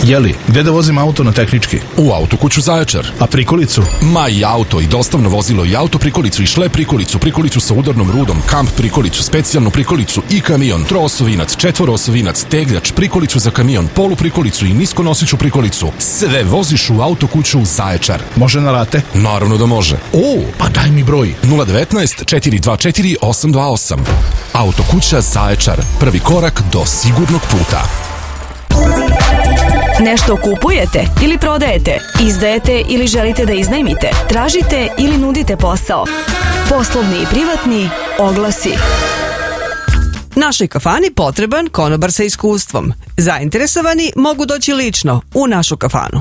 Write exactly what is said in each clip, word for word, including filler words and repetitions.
Jeli, gde da vozim auto na tehnički? U Autokuću Zaječar. A prikolicu? Ma i auto, i dostavno vozilo, i auto prikolicu, i šlep prikolicu, prikolicu sa udarnom rudom, kamp prikolicu, specijalnu prikolicu i kamion, troosovinac, četvoroosovinac, tegljač, prikolicu za kamion, polu prikolicu i niskonosiću prikolicu. Sve voziš u Autokuću Zaječar. Može na rate? Naravno da može. O, pa daj mi broj. nula devetnaest četiri dva četiri osam dva osam. Autokuća Zaječar. Prvi korak do sigurnog puta. Nešto kupujete ili prodajete, izdajete ili želite da iznajmite, tražite ili nudite posao, poslovni i privatni, oglasi. Našoj kafani potreban konobar sa iskustvom. Zainteresovani mogu doći lično u našu kafanu.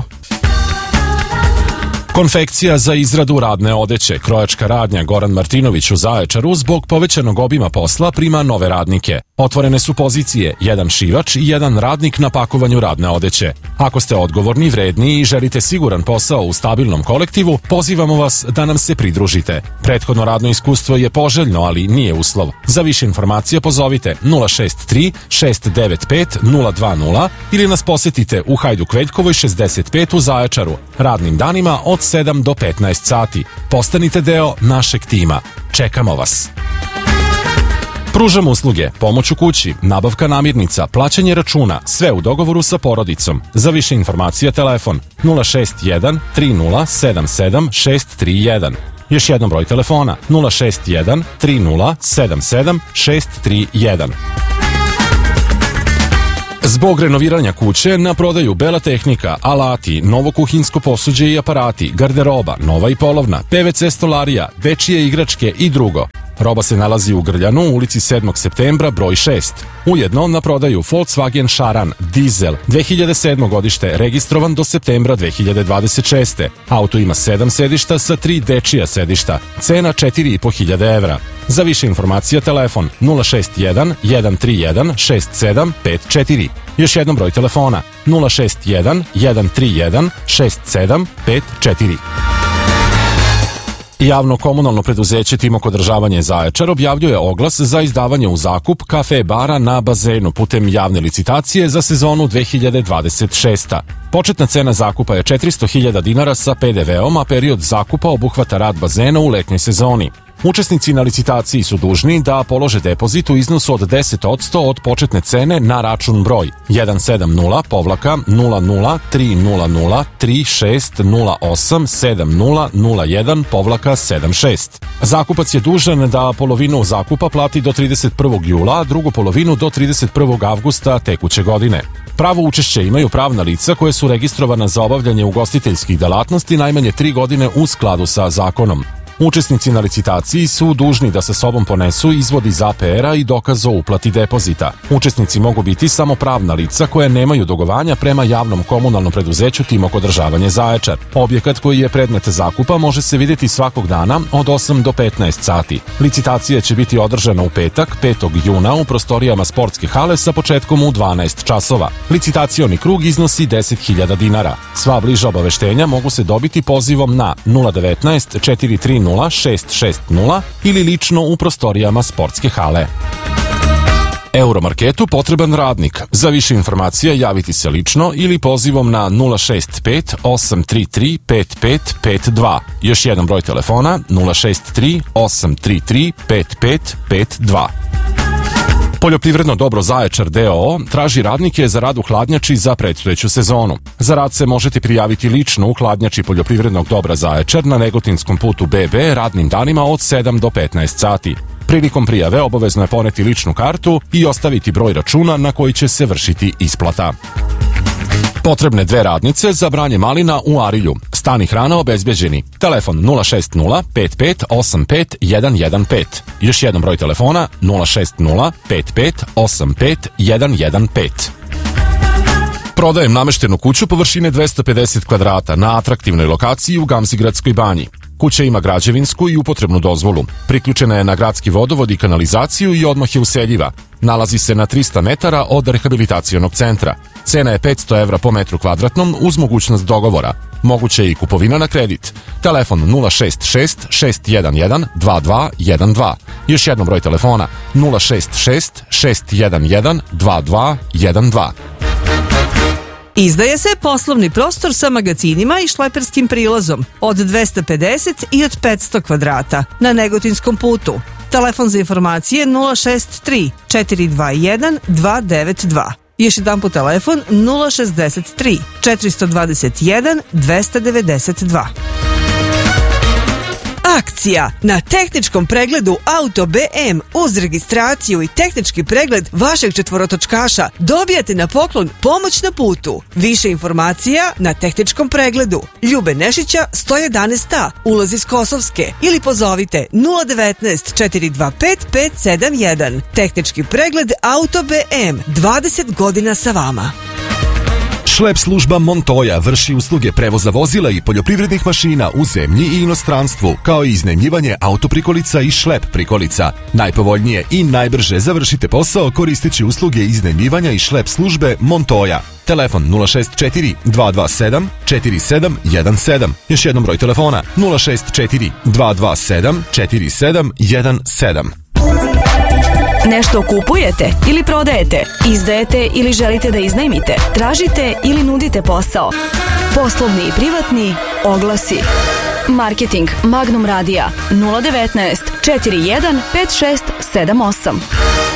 Konfekcija za izradu radne odeće, krojačka radnja Goran Martinović u Zaječaru zbog povećanog obima posla prima nove radnike. Otvorene su pozicije, jedan šivač i jedan radnik na pakovanju radne odeće. Ako ste odgovorni, vredni i želite siguran posao u stabilnom kolektivu, pozivamo vas da nam se pridružite. Prethodno radno iskustvo je poželjno, ali nije uslov. Za više informacija pozovite nula šest tri šest devet pet nula dva nula ili nas posetite u Hajduk Veljkovoj šezdeset pet u Zaječaru, radnim danima od sedam do petnaest sati. Postanite deo našeg tima. Čekamo vas. Pružamo usluge, pomoć u kući, nabavka namirnica, plaćanje računa, sve u dogovoru sa porodicom. Za više informacija telefon nula šest jedan tri nula sedam sedam šest tri jedan. Još jednom broj telefona nula šest jedan tri nula sedam sedam šest tri jedan. Zbog renoviranja kuće na prodaju bela tehnika, alati, novo kuhinsko posuđe i aparati, garderoba, nova i polovna, P V C stolarija, dečije igračke i drugo. Roba se nalazi u Grljanu, u ulici sedmog septembra, broj šest. Ujedno na prodaju Volkswagen Charan, dizel, dve hiljade sedmo godište, registrovan do septembra dve hiljade dvadeset šeste. Auto ima sedam sedišta sa tri dečija sedišta. Cena četiri i po hiljade evra. Za više informacija telefon nula šest jedan jedan tri jedan šest sedam pet četiri. Još jednom broj telefona nula šest jedan jedan tri jedan šest sedam pet četiri. Javno komunalno preduzeće Timok održavanje Zaječar objavljuje oglas za izdavanje u zakup kafe bara na bazenu putem javne licitacije za sezonu dve hiljade dvadeset šeste. Početna cena zakupa je četiristo hiljada dinara sa pe de veom, a period zakupa obuhvata rad bazena u letnjoj sezoni. Učesnici na licitaciji su dužni da polože depozit u iznosu od deset posto od početne cene na račun broj jedan sedam nula nula nula tri nula nula tri šest nula osam sedam nula nula jedan sedam šest. Zakupac je dužan da polovinu zakupa plati do trideset prvog jula, a drugu polovinu do trideset prvog avgusta tekuće godine. Pravo učešće imaju pravna lica koje su registrovana za obavljanje ugostiteljskih delatnosti najmanje tri godine u skladu sa zakonom. Učesnici na licitaciji su dužni da sa sobom ponesu izvod iz a pe era i dokaz o uplati depozita. Učesnici mogu biti samo pravna lica koje nemaju dugovanja prema javnom komunalnom preduzeću Timok održavanje Zaječar. Objekat koji je predmet zakupa može se vidjeti svakog dana od osam do petnaest sati. Licitacija će biti održana u petak, petog juna u prostorijama sportske hale sa početkom u dvanaest časova. Licitacioni krug iznosi deset hiljada dinara. Sva bliža obaveštenja mogu se dobiti pozivom na nula devetnaest četiri tri nula šest šest nula ili lično u prostorijama sportske hale. Euromarketu potreban radnik. Za više informacija javiti se lično ili pozivom na nula šest pet osam tri tri pet pet pet dva. Još jedan broj telefona nula šest tri osam tri tri pet pet pet dva. Poljoprivredno dobro Zaječar d o o traži radnike za rad u hladnjači za predstojeću sezonu. Za rad se možete prijaviti lično u hladnjači Poljoprivrednog dobra Zaječar na Negotinskom putu be be radnim danima od sedam do petnaest sati. Prilikom prijave obavezno je poneti ličnu kartu i ostaviti broj računa na koji će se vršiti isplata. Potrebne dve radnice za branje malina u Arilju. Stan i hrana obezbeđeni. Telefon nula šest nula pet pet osam pet jedan jedan pet. Još jedan broj telefona nula šest nula pet pet osam pet jedan jedan pet. Prodajem nameštenu kuću površine dvesta pedeset kvadrata na atraktivnoj lokaciji u Gamzigradskoj banji. Kuća ima građevinsku i upotrebnu dozvolu. Priključena je na gradski vodovod i kanalizaciju i odmah je useljiva. Nalazi se na trista metara od rehabilitacionog centra. Cena je petsto evra po metru kvadratnom uz mogućnost dogovora. Moguće je i kupovina na kredit. Telefon nula šest šest šest jedan jedan dva dva jedan dva. Još jednom broj telefona nula šest šest šest jedan jedan dva dva jedan dva. Izdaje se poslovni prostor sa magacinima i šleperskim prilazom od dvesta pedeset i od petsto kvadrata na Negotinskom putu. Telefon za informacije nula šest tri četiri dva jedan dva devet dva. Još jedan po telefon nula šest tri četiri dva jedan dva devet dva. Akcija na tehničkom pregledu Auto B M uz registraciju i tehnički pregled vašeg četvorotočkaša dobijate na poklon pomoć na putu. Više informacija na tehničkom pregledu Ljube Nešića sto jedanaest A, ulaz iz Kosovske, ili pozovite nula devetnaest četiri dva pet pet sedam jedan. Tehnički pregled Auto B M, dvadeset godina sa vama. Šlep služba Montoya vrši usluge prevoza vozila i poljoprivrednih mašina u zemlji i inostranstvu, kao i iznajmljivanje autoprikolica i šlep prikolica. Najpovoljnije i najbrže završite posao koristeći usluge iznajmljivanja i šlep službe Montoya. Telefon nula šest četiri dva dva sedam četiri sedam jedan sedam. Još jednom broj telefona nula šest četiri dva dva sedam četiri sedam jedan sedam. Nešto kupujete ili prodajete, izdajete ili želite da iznajmite, tražite ili nudite posao. Poslovni i privatni oglasi. Marketing Magnum Radija nula devetnaest četiri jedan pet šest sedam osam.